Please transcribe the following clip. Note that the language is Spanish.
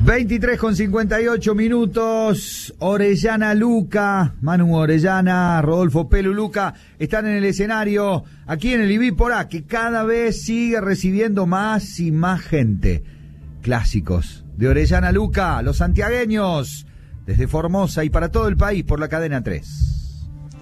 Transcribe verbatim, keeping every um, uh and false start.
veintitrés con cincuenta y ocho minutos. Orellana Luca, Manu Orellana, Rodolfo Pelu Luca están en el escenario aquí en el Ibípora, que cada vez sigue recibiendo más y más gente. Clásicos de Orellana Luca, los santiagueños, desde Formosa y para todo el país por la cadena tres.